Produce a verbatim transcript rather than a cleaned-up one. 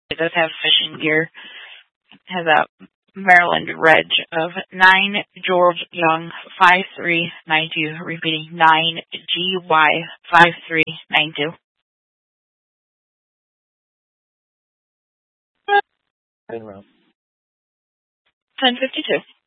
It does have fishing gear. It has a Maryland Reg of nine George Young five three nine two, repeating nine G Y five three nine two. ten fifty-two.